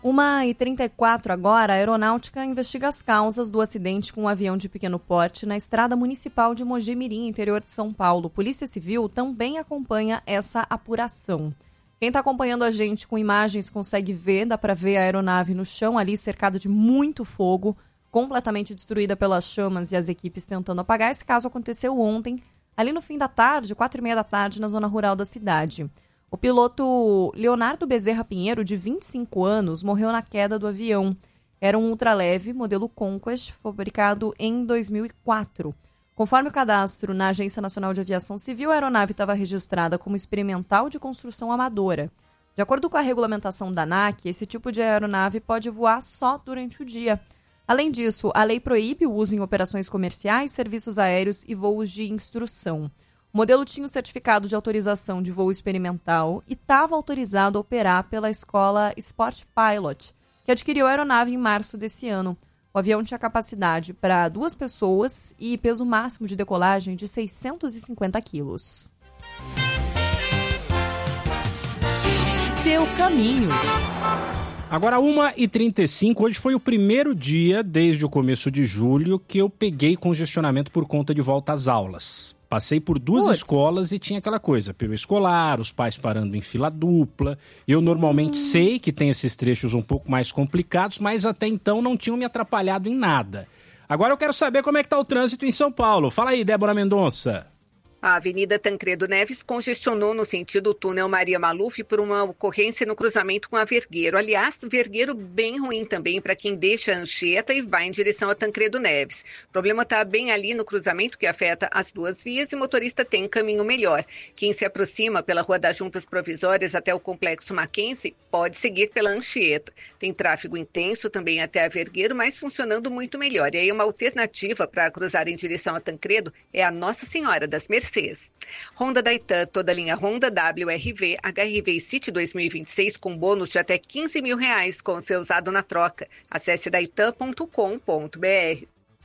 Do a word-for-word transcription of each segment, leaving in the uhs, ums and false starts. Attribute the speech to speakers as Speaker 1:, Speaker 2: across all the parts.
Speaker 1: uma e trinta e quatro agora, a Aeronáutica investiga as causas do acidente com um avião de pequeno porte na estrada municipal de Mogi-mirim, interior de São Paulo. Polícia Civil também acompanha essa apuração. Quem está acompanhando a gente com imagens consegue ver, dá para ver a aeronave no chão ali, cercada de muito fogo, completamente destruída pelas chamas e as equipes tentando apagar. Esse caso aconteceu ontem, ali no fim da tarde, quatro e meia da tarde, na zona rural da cidade. O piloto Leonardo Bezerra Pinheiro, de vinte e cinco anos, morreu na queda do avião. Era um ultraleve, modelo Conquest, fabricado em dois mil e quatro. Conforme o cadastro na Agência Nacional de Aviação Civil, a aeronave estava registrada como experimental de construção amadora. De acordo com a regulamentação da ANAC, esse tipo de aeronave pode voar só durante o dia. Além disso, a lei proíbe o uso em operações comerciais, serviços aéreos e voos de instrução. O modelo tinha o certificado de autorização de voo experimental e estava autorizado a operar pela escola Sport Pilot, que adquiriu a aeronave em março desse ano. O avião tinha capacidade para duas pessoas e peso máximo de decolagem de seiscentos e cinquenta quilos. Seu caminho.
Speaker 2: Agora, uma e trinta e cinco, hoje foi o primeiro dia, desde o começo de julho, que eu peguei congestionamento por conta de volta às aulas. Passei por duas Puts. escolas e tinha aquela coisa, pelo escolar, os pais parando em fila dupla. Eu normalmente hum. sei que tem esses trechos um pouco mais complicados, mas até então não tinham me atrapalhado em nada. Agora eu quero saber como é que está o trânsito em São Paulo. Fala aí, Débora Mendonça.
Speaker 3: A Avenida Tancredo Neves congestionou no sentido túnel Maria Maluf por uma ocorrência no cruzamento com a Vergueiro. Aliás, Vergueiro bem ruim também para quem deixa a Anchieta e vai em direção a Tancredo Neves. O problema está bem ali no cruzamento que afeta as duas vias e o motorista tem um caminho melhor. Quem se aproxima pela Rua das Juntas Provisórias até o Complexo Mackenzie pode seguir pela Anchieta. Tem tráfego intenso também até a Vergueiro, mas funcionando muito melhor. E aí uma alternativa para cruzar em direção a Tancredo é a Nossa Senhora das Mercês. Honda da Itan, toda a linha Honda W R V, H R V City dois mil e vinte e seis com bônus de até quinze mil reais com o seu usado na troca. Acesse daitan ponto com ponto br.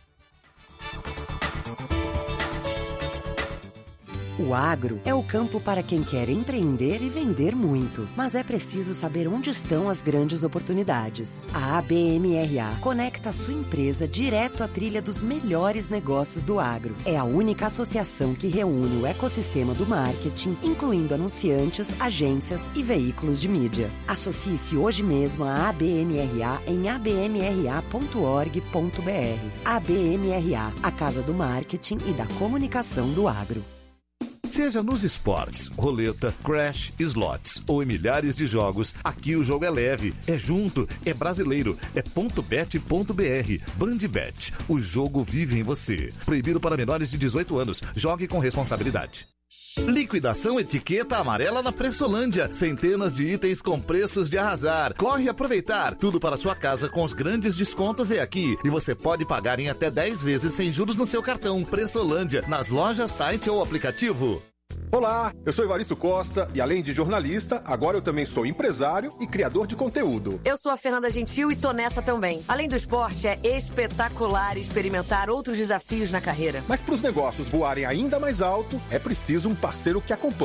Speaker 4: O agro é o campo para quem quer empreender e vender muito, mas é preciso saber onde estão as grandes oportunidades. A A B M R A conecta a sua empresa direto à trilha dos melhores negócios do agro. É a única associação que reúne o ecossistema do marketing, incluindo anunciantes, agências e veículos de mídia. Associe-se hoje mesmo à A B M R A em a b m r a ponto org ponto b r. A B M R A, a casa do marketing e da comunicação do agro.
Speaker 5: Seja nos esportes, roleta, crash, slots ou em milhares de jogos, aqui o jogo é leve, é junto, é brasileiro, é ponto bet ponto b r. Bandbet, o jogo vive em você. Proibido para menores de dezoito anos. Jogue com responsabilidade. Liquidação etiqueta amarela na Pressolândia. Centenas de itens com preços de arrasar. Corre aproveitar. Tudo para sua casa com os grandes descontos é aqui. E você pode pagar em até dez vezes sem juros no seu cartão. Pressolândia, nas lojas, site ou aplicativo.
Speaker 6: Olá, eu sou Evaristo Costa e além de jornalista, agora eu também sou empresário e criador de conteúdo.
Speaker 7: Eu sou a Fernanda Gentil e tô nessa também. Além do esporte, é espetacular experimentar outros desafios na carreira.
Speaker 6: Mas para os negócios voarem ainda mais alto, é preciso um parceiro que acompanhe.